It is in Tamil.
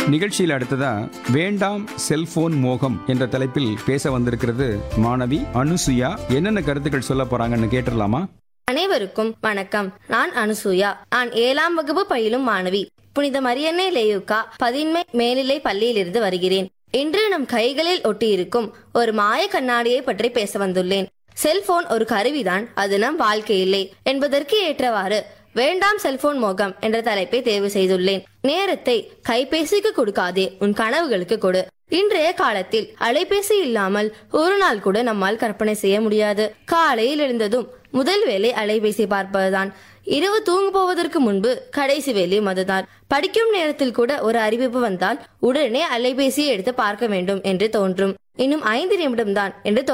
நிகழ்ச்சியில் அடுத்ததா வேண்டாம் செல்போன் மோகம் என்ற தலைப்பில் பேச வந்திருக்கிறது மாணவி அனுசுயா. என்னென்ன கருத்துக்கள் சொல்ல போறாங்கன்னு கேட்டுடலாமா? அனைவருக்கும் வணக்கம். நான் அனுசூயா. நான் 7ஆம் வகுப்பு பயிலும் மாணவி. புனித மரியன்னை லேயுக்கா 11 மேல்நிலை பள்ளியிலிருந்து வருகிறேன். இன்று நம் கைகளில் ஒட்டியிருக்கும் ஒரு மாய கண்ணாடியை பற்றி பேச வந்துள்ளேன். செல்போன் ஒரு கருவிதான், அது நம் வாழ்க்கை இல்லை என்பதற்கு ஏற்றவாறு வேண்டாம் செல்போன் மோகம் என்ற தலைப்பை தேர்வு செய்துள்ளேன். நேரத்தை கைபேசிக்கு கொடுக்காதே, உன் கனவுகளுக்கு கொடு. இன்றைய காலத்தில் அலைபேசி இல்லாமல் ஒரு நாள் கூட நம்மால் கற்பனை செய்ய முடியாது. காலையில் எழுந்ததும் முதல் வேலை அலைபேசி பார்ப்பதுதான். இரவு தூங்க போவதற்கு முன்பு கடைசி வேலை அதுதான். படிக்கும் நேரத்தில் கூட ஒரு அறிவிப்பு வந்தால் உடனே அலைபேசியை எடுத்து பார்க்க வேண்டும் என்று தோன்றும். இன்னும் 5 நிமிடம் தான் என்று